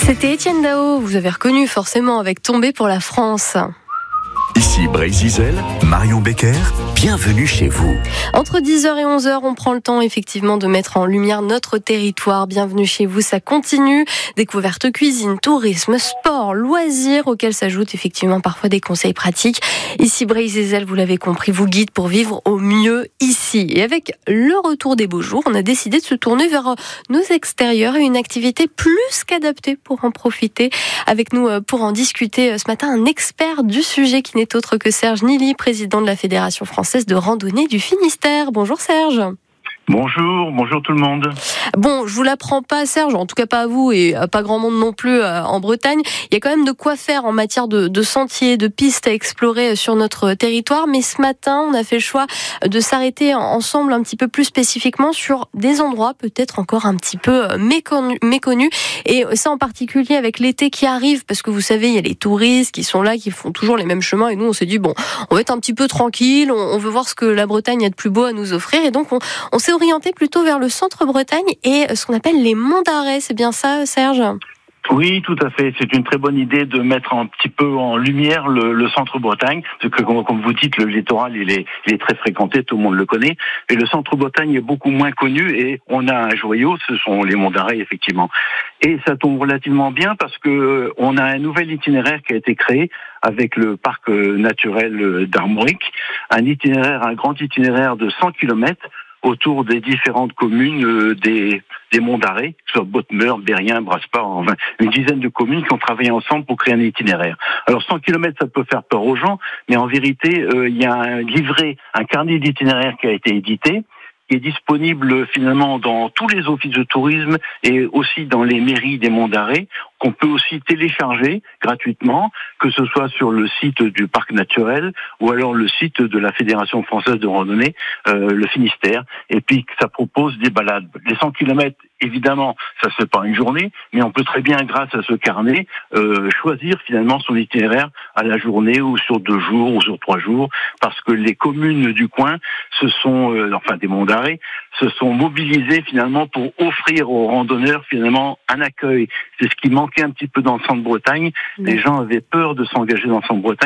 C'était Étienne Dao, vous avez reconnu forcément avec Tomber pour la France. Ici Brésil, Marion Becker, bienvenue chez vous. Entre 10h et 11h, on prend le temps effectivement de mettre en lumière notre territoire. Bienvenue chez vous, ça continue. Découverte cuisine, tourisme, sport, loisirs, auxquels s'ajoutent effectivement parfois des conseils pratiques. Ici Brésil, vous l'avez compris, vous guide pour vivre au mieux ici. Et avec le retour des beaux jours, on a décidé de se tourner vers nos extérieurs et une activité plus qu'adaptée pour en profiter. Avec nous pour en discuter ce matin, un expert du sujet qui n'est autre que Serge Nili, président de la Fédération française de randonnée du Finistère. Bonjour Serge. Bonjour tout le monde. Bon, je vous l'apprends pas Serge, en tout cas pas à vous et pas grand monde non plus en Bretagne. Il y a quand même de quoi faire en matière de sentiers, de pistes à explorer sur notre territoire. Mais ce matin, on a fait le choix de s'arrêter ensemble un petit peu plus spécifiquement sur des endroits peut-être encore un petit peu méconnus. Et ça en particulier avec l'été qui arrive, parce que vous savez, il y a les touristes qui sont là, qui font toujours les mêmes chemins. Et nous, on s'est dit, bon, on va être un petit peu tranquille, on veut voir ce que la Bretagne a de plus beau à nous offrir. Et donc, on s'est orienté plutôt vers le centre-Bretagne et ce qu'on appelle les monts d'Arrée. C'est bien ça, Serge ? Oui, tout à fait. C'est une très bonne idée de mettre un petit peu en lumière le centre-Bretagne, parce que comme vous dites, le littoral il est très fréquenté, tout le monde le connaît, et le centre-Bretagne est beaucoup moins connu, et on a un joyau, ce sont les monts d'Arrée effectivement. Et ça tombe relativement bien parce que on a un nouvel itinéraire qui a été créé avec le parc naturel d'Armorique, un grand itinéraire de 100 km autour des différentes communes des monts d'Arrée, que ce soit Bottmer, Berrien, Brasparts, enfin, une dizaine de communes qui ont travaillé ensemble pour créer un itinéraire. Alors 100 km, ça peut faire peur aux gens, mais en vérité, il y a un carnet d'itinéraire qui a été édité, qui est disponible finalement dans tous les offices de tourisme et aussi dans les mairies des monts d'Arrée, qu'on peut aussi télécharger gratuitement, que ce soit sur le site du parc naturel ou alors le site de la Fédération française de randonnée, le Finistère, et puis ça propose des balades. Les 100 km, évidemment, ça se fait pas une journée, mais on peut très bien, grâce à ce carnet, choisir finalement son itinéraire à la journée ou sur 2 jours ou sur 3 jours, parce que les communes du coin des monts d'Arrée, se sont mobilisées finalement pour offrir aux randonneurs finalement un accueil. C'est ce qui manquait un petit peu dans le centre-Bretagne. Les gens avaient peur de s'engager dans le centre-Bretagne.